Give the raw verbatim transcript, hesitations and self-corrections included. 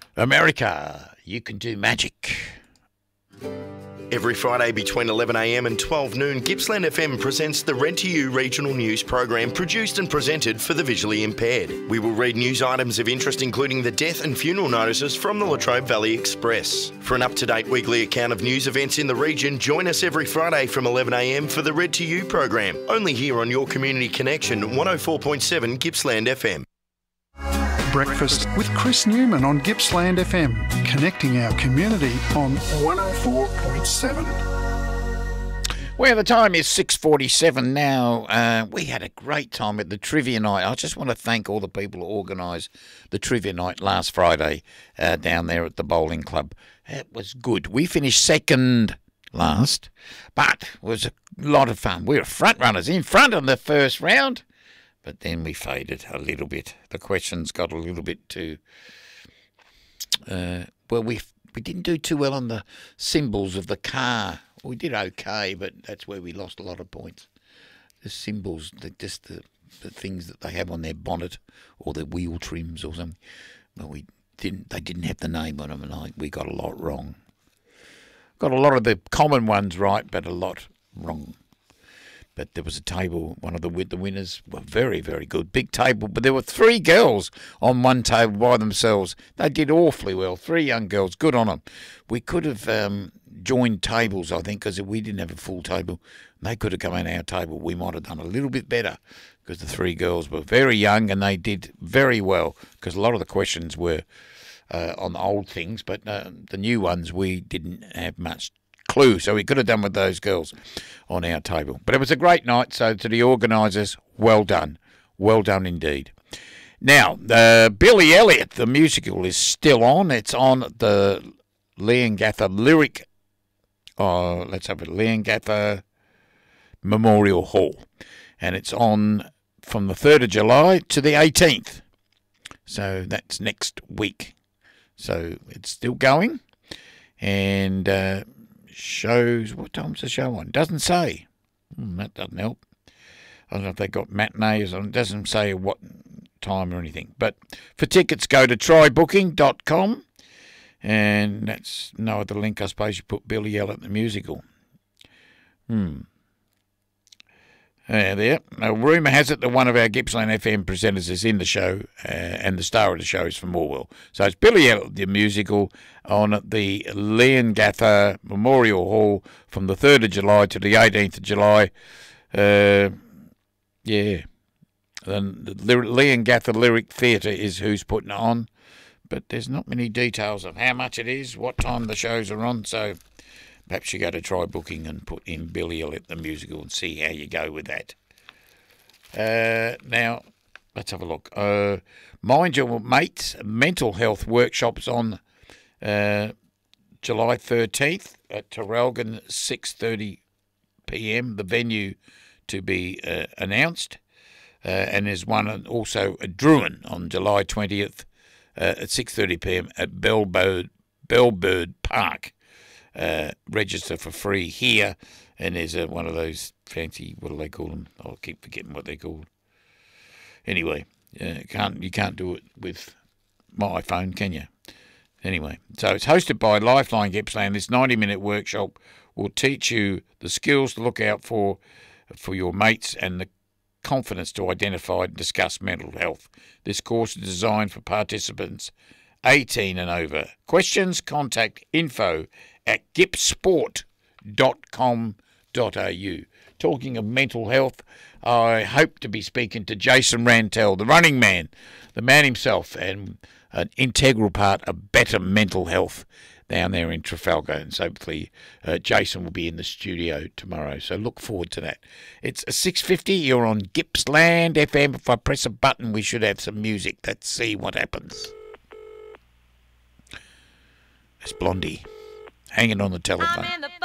America, you can do magic. Every Friday between eleven a m and twelve noon, Gippsland F M presents the Read to You regional news program produced and presented for the visually impaired. We will read news items of interest including the death and funeral notices from the Latrobe Valley Express. For an up-to-date weekly account of news events in the region, join us every Friday from eleven a m for the Read to You program, only here on your Community Connection one oh four point seven Gippsland F M. Breakfast with Chris Newman on Gippsland F M, connecting our community on one oh four point seven. Well, the time is six forty-seven now. Uh, we had a great time at the trivia night. I just want to thank all the people who organised the trivia night last Friday uh, down there at the bowling club. It was good. We finished second last, but it was a lot of fun. We were front runners in front of the first round. But then we faded a little bit. The questions got a little bit too... Uh, well, we we didn't do too well on the symbols of the car. We did okay, but that's where we lost a lot of points. The symbols, the, just the, the things that they have on their bonnet or their wheel trims or something. Well, we didn't. They didn't have the name on them, and I, we got a lot wrong. Got a lot of the common ones right, but a lot wrong. But there was a table, one of the the winners were very, very good. Big table, but there were three girls on one table by themselves. They did awfully well. Three young girls, good on them. We could have um, joined tables, I think, because if we didn't have a full table, they could have come in our table. We might have done a little bit better because the three girls were very young and they did very well because a lot of the questions were uh, on the old things, but uh, the new ones we didn't have much clue, so we could have done with those girls on our table. But it was a great night, so to the organisers, well done. Well done indeed. Now, uh, Billy Elliot, the musical, is still on. It's on the Leongatha Lyric, uh, let's have it, Leongatha Memorial Hall. And it's on from the third of July to the eighteenth. So that's next week. So it's still going. And... Uh, shows, what time's the show on? Doesn't say. Hmm, that doesn't help. I don't know if they got matinees on. It doesn't say what time or anything. But for tickets, go to try booking dot com. And that's no other link, I suppose. You put Billy Elliot the musical. Hmm. Uh, there. Now, rumour has it that one of our Gippsland F M presenters is in the show, uh, and the star of the show is from Morwell. So it's Billy Elliot, the musical, on the Leongatha Memorial Hall from the third of July to the eighteenth of July. Uh, yeah. Then the Leongatha Lyric Theatre is who's putting it on, but there's not many details of how much it is, what time the shows are on, so... Perhaps you go to try booking and put in Billy Elliot the musical and see how you go with that. Uh, now, let's have a look. Uh, Mind Your Mates mental health workshops on uh, July thirteenth at Terralgan, six thirty p m. The venue to be uh, announced. Uh, and there's one also at Druin on July twentieth uh, at six thirty p m at Bellbird, Bellbird Park. Uh, register for free here, and there's a, one of those fancy, what do they call them? I'll keep forgetting what they're called. Anyway, uh, can't you can't do it with my iPhone, can you? Anyway, so it's hosted by Lifeline Gippsland. This ninety minute workshop will teach you the skills to look out for for your mates and the confidence to identify and discuss mental health. This course is designed for participants eighteen and over. Questions? Contact info at gipsport dot com dot a u. Talking of mental health, I hope to be speaking to Jason Rantel, the running man, the man himself, and an integral part of better mental health down there in Trafalgar. And so hopefully uh, Jason will be in the studio tomorrow. So look forward to that. It's six fifty. You're on Gippsland F M. If I press a button, we should have some music. Let's see what happens. It's Blondie hanging on the telephone.